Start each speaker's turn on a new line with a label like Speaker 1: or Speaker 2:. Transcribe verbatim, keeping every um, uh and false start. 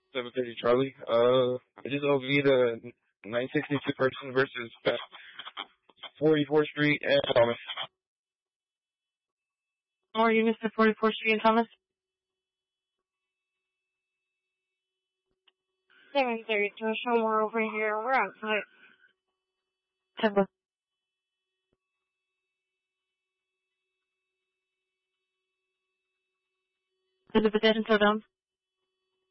Speaker 1: seven thirty Charlie. Uh, I just O V'd a nine sixty-two person versus forty-fourth Street and Thomas.
Speaker 2: How are you, Mister forty-fourth Street and Thomas? seven thirty-two, somewhere over here. We're outside. Temple. Is the pedestrian still down?